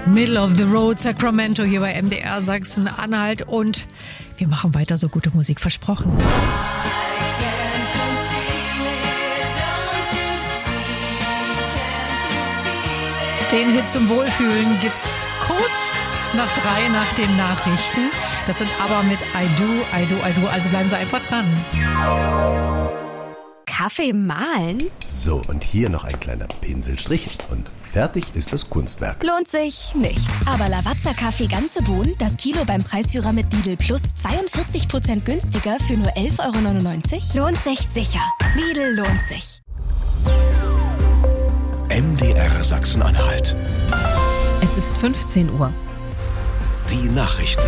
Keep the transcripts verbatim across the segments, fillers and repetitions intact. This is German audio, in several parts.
Middle of the Road, Sacramento hier bei M D R Sachsen-Anhalt und wir machen weiter so gute Musik, versprochen. Den Hit zum Wohlfühlen gibt's kurz nach drei nach den Nachrichten. Das sind aber mit I Do, I Do, I Do, also bleiben Sie einfach dran. Kaffee mahlen? So, und hier noch ein kleiner Pinselstrich und fertig ist das Kunstwerk. Lohnt sich nicht. Aber Lavazza Kaffee ganze Bohnen, das Kilo beim Preisführer mit Lidl Plus zweiundvierzig Prozent günstiger für nur elf Euro neunundneunzig? Lohnt sich sicher. Lidl lohnt sich. M D R Sachsen-Anhalt. Es ist fünfzehn Uhr. Die Nachrichten.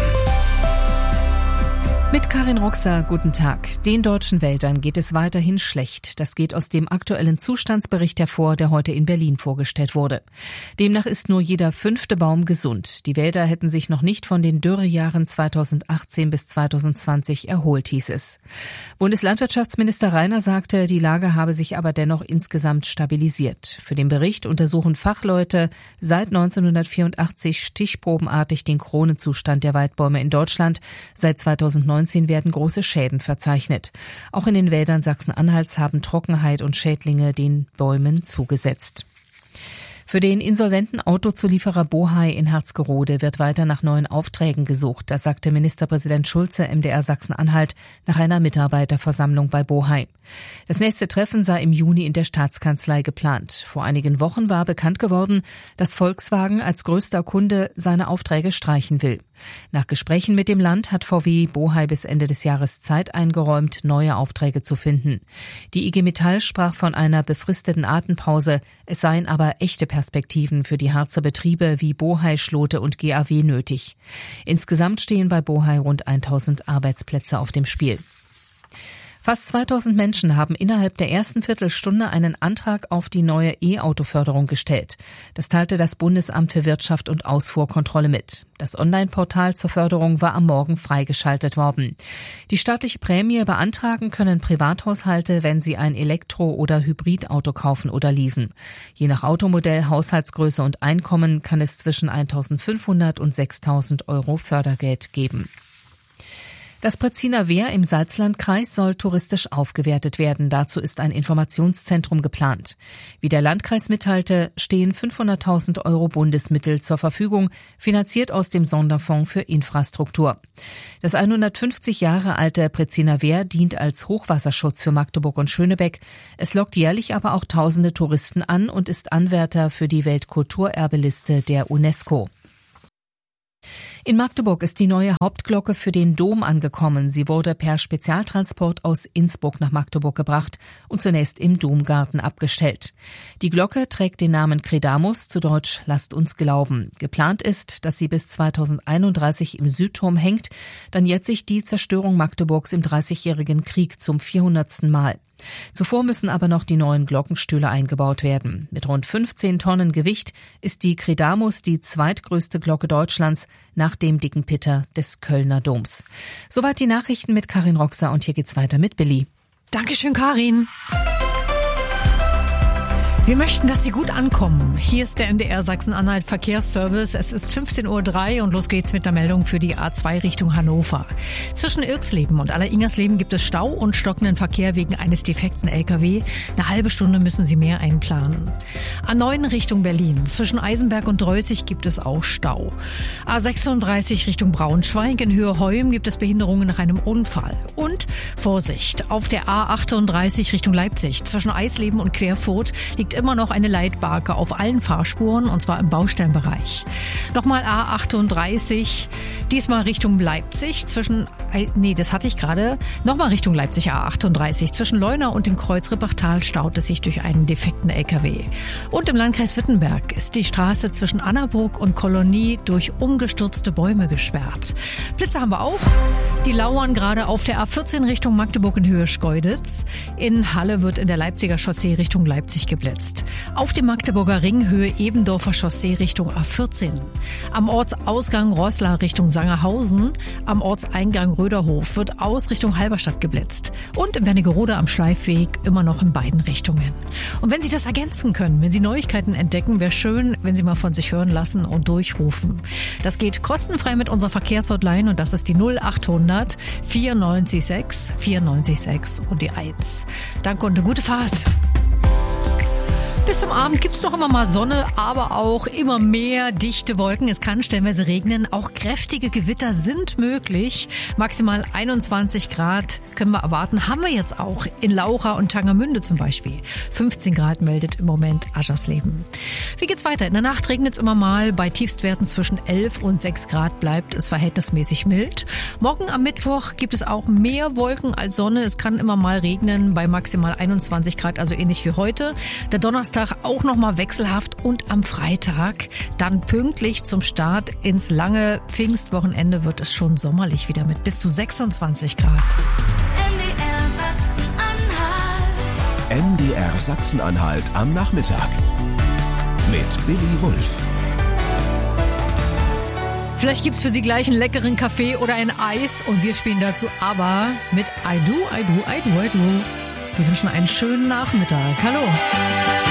Mit Karin Roxer, guten Tag. Den deutschen Wäldern geht es weiterhin schlecht. Das geht aus dem aktuellen Zustandsbericht hervor, der heute in Berlin vorgestellt wurde. Demnach ist nur jeder fünfte Baum gesund. Die Wälder hätten sich noch nicht von den Dürrejahren zweitausendachtzehn bis zweitausendzwanzig erholt, hieß es. Bundeslandwirtschaftsminister Reiner sagte, die Lage habe sich aber dennoch insgesamt stabilisiert. Für den Bericht untersuchen Fachleute seit neunzehnhundertvierundachtzig stichprobenartig den Kronenzustand der Waldbäume in Deutschland. Seit zweitausendneunzehn werden große Schäden verzeichnet. Auch in den Wäldern Sachsen-Anhalts haben Trockenheit und Schädlinge den Bäumen zugesetzt. Für den insolventen Autozulieferer Bohai in Harzgerode wird weiter nach neuen Aufträgen gesucht. Das sagte Ministerpräsident Schulze M D R Sachsen-Anhalt nach einer Mitarbeiterversammlung bei Bohai. Das nächste Treffen sei im Juni in der Staatskanzlei geplant. Vor einigen Wochen war bekannt geworden, dass Volkswagen als größter Kunde seine Aufträge streichen will. Nach Gesprächen mit dem Land hat V W Bohai bis Ende des Jahres Zeit eingeräumt, neue Aufträge zu finden. Die I G Metall sprach von einer befristeten Atempause. Es seien aber echte Perspektiven für die Harzer Betriebe wie Bohai, Schlote und G A W nötig. Insgesamt stehen bei Bohai rund tausend Arbeitsplätze auf dem Spiel. Fast zweitausend Menschen haben innerhalb der ersten Viertelstunde einen Antrag auf die neue E-Auto-Förderung gestellt. Das teilte das Bundesamt für Wirtschaft und Ausfuhrkontrolle mit. Das Online-Portal zur Förderung war am Morgen freigeschaltet worden. Die staatliche Prämie beantragen können Privathaushalte, wenn sie ein Elektro- oder Hybridauto kaufen oder leasen. Je nach Automodell, Haushaltsgröße und Einkommen kann es zwischen eintausendfünfhundert und sechstausend Euro Fördergeld geben. Das Pretziner Wehr im Salzlandkreis soll touristisch aufgewertet werden. Dazu ist ein Informationszentrum geplant. Wie der Landkreis mitteilte, stehen fünfhunderttausend Euro Bundesmittel zur Verfügung, finanziert aus dem Sonderfonds für Infrastruktur. Das hundertfünfzig Jahre alte Pretziner Wehr dient als Hochwasserschutz für Magdeburg und Schönebeck. Es lockt jährlich aber auch tausende Touristen an und ist Anwärter für die Weltkulturerbeliste der UNESCO. In Magdeburg ist die neue Hauptglocke für den Dom angekommen. Sie wurde per Spezialtransport aus Innsbruck nach Magdeburg gebracht und zunächst im Domgarten abgestellt. Die Glocke trägt den Namen Credamus, zu Deutsch Lasst uns glauben. Geplant ist, dass sie bis zweitausendeinunddreißig im Südturm hängt. Dann jährt sich die Zerstörung Magdeburgs im Dreißigjährigen Krieg zum vierhundertsten Mal. Zuvor müssen aber noch die neuen Glockenstühle eingebaut werden. Mit rund fünfzehn Tonnen Gewicht ist die Credamus die zweitgrößte Glocke Deutschlands nach dem Dicken Pitter des Kölner Doms. Soweit die Nachrichten mit Karin Roxer und hier geht's weiter mit Billy. Dankeschön, Karin. Wir möchten, dass Sie gut ankommen. Hier ist der M D R Sachsen-Anhalt Verkehrsservice. Es ist fünfzehn Uhr drei und los geht's mit der Meldung für die A zwei Richtung Hannover. Zwischen Irksleben und Aller-Ingersleben gibt es Stau und stockenden Verkehr wegen eines defekten L K W. Eine halbe Stunde müssen Sie mehr einplanen. A neun Richtung Berlin. Zwischen Eisenberg und Dreußig gibt es auch Stau. A sechsunddreißig Richtung Braunschweig. In Höhe Heum gibt es Behinderungen nach einem Unfall. Und Vorsicht, auf der A achtunddreißig Richtung Leipzig. Zwischen Eisleben und Querfurt liegt immer noch eine Leitbarke auf allen Fahrspuren, und zwar im Baustellenbereich. Nochmal A achtunddreißig, diesmal Richtung Leipzig, zwischen, nee, das hatte ich gerade, nochmal Richtung Leipzig A achtunddreißig, zwischen Leuna und dem Kreuz Rippachtal staut es sich durch einen defekten L K W. Und im Landkreis Wittenberg ist die Straße zwischen Annaburg und Kolonie durch umgestürzte Bäume gesperrt. Blitze haben wir auch. Die lauern gerade auf der A vierzehn Richtung Magdeburg in Höhe Schkeuditz. In Halle wird in der Leipziger Chaussee Richtung Leipzig geblitzt. geblitzt. Auf dem Magdeburger Ring Höhe Ebendorfer Chaussee Richtung A vierzehn. Am Ortsausgang Roßla Richtung Sangerhausen. Am Ortseingang Röderhof wird aus Richtung Halberstadt geblitzt. Und im Wernigerode am Schleifweg immer noch in beiden Richtungen. Und wenn Sie das ergänzen können, wenn Sie Neuigkeiten entdecken, wäre schön, wenn Sie mal von sich hören lassen und durchrufen. Das geht kostenfrei mit unserer Verkehrshotline und das ist die null achthundert vierundneunzig sechs vierundneunzig sechs und die eins. Danke und eine gute Fahrt. Bis zum Abend gibt's noch immer mal Sonne, aber auch immer mehr dichte Wolken. Es kann stellenweise regnen. Auch kräftige Gewitter sind möglich. Maximal einundzwanzig Grad können wir erwarten. Haben wir jetzt auch in Laucha und Tangermünde zum Beispiel. fünfzehn Grad meldet im Moment Aschersleben. Wie geht's weiter? In der Nacht regnet es immer mal. Bei Tiefstwerten zwischen elf und sechs Grad bleibt es verhältnismäßig mild. Morgen am Mittwoch gibt es auch mehr Wolken als Sonne. Es kann immer mal regnen bei maximal einundzwanzig Grad, also ähnlich wie heute. Der Donnerstag auch nochmal wechselhaft und am Freitag dann pünktlich zum Start ins lange Pfingstwochenende wird es schon sommerlich wieder mit bis zu sechsundzwanzig Grad. M D R Sachsen-Anhalt am Nachmittag mit Billy Wulff. Vielleicht gibt's für Sie gleich einen leckeren Kaffee oder ein Eis und wir spielen dazu aber mit I Do, I Do, I Do, I Do. Wir wünschen einen schönen Nachmittag. Hallo.